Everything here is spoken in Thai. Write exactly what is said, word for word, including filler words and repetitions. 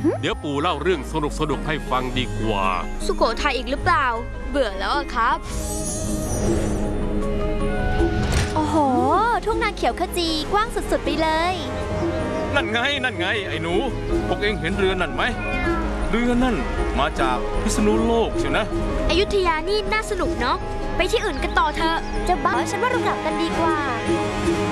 เดี๋ยวปู่เล่าเรื่องสนุกสนุกให้ฟังดีกว่าสุโขทัยอีกหรือเปล่าเบื่อแล้วครับโอ้โหทุ่งนาเขียวขจีกว้างสุดๆไปเลยนั่นไงนั่นไงไอ้หนูพวกเองเห็นเรือนั่นไหมเรือนั่นมาจากพิษณุโลกใช่นะอยุธยานี่น่าสนุกเนาะไปที่อื่นกันต่อเถอะจะบ้าฉันว่าเรากลับกันดีกว่า